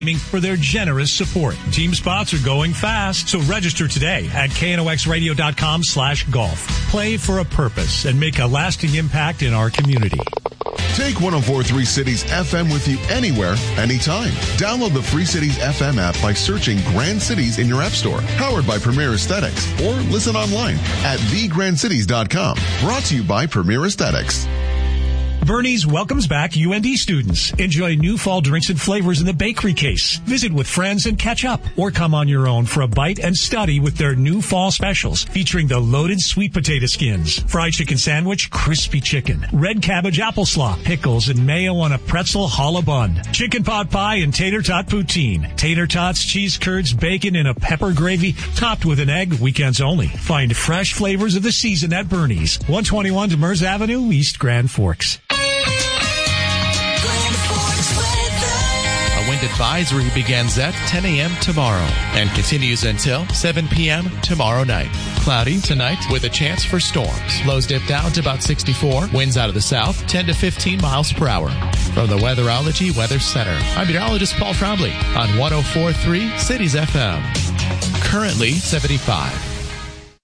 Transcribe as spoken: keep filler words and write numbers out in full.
for their generous support. Team spots are going fast, so register today at knoxradio.com slash golf. Play for a purpose and make a lasting impact in our community. Take one oh four point three Cities F M with you anywhere, anytime. Download the Free Cities F M app by searching Grand Cities in your app store. Powered by Premier Aesthetics. Or listen online at the grand cities dot com. Brought to you by Premier Aesthetics. Bernie's welcomes back U N D students. Enjoy new fall drinks and flavors in the bakery case. Visit with friends and catch up, or come on your own for a bite and study with their new fall specials featuring the loaded sweet potato skins, fried chicken sandwich, crispy chicken, red cabbage apple slop, pickles and mayo on a pretzel challah bun, chicken pot pie and tater tot poutine, tater tots, cheese curds, bacon and a pepper gravy topped with an egg. Weekends only. Find fresh flavors of the season at Bernie's, one twenty-one Demers Avenue, East Grand Forks. A wind advisory begins at ten a.m. tomorrow and continues until seven p.m. tomorrow night. Cloudy tonight with a chance for storms. Lows dip down to about sixty-four. Winds out of the south, ten to fifteen miles per hour. From the Weatherology Weather Center, I'm meteorologist Paul Trombley on one oh four point three Cities F M. Currently seventy-five.